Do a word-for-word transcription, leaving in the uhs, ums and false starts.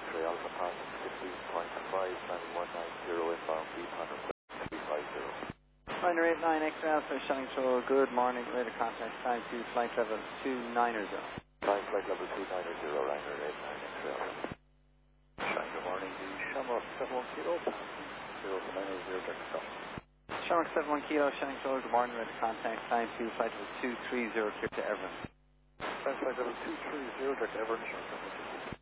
X-ray Alpha pass fifteen point five, landing one nine zero inbound, V panel three five zero. Liner eight nine X-ray Alpha, Shanghai Control, good morning, radar contact, time to flight level two nine zero. Time flight level two nine zero, liner eight nine X-ray Alpha. Shanghai, good morning, the Shamrock seven one Kilo, zero nine zero, direct stop. Shamrock seven one Kilo, Shanghai Control, good morning, radar contact, time to flight level two three zero, clear to Everett. Time flight level two three zero, direct Everett, Shanghai.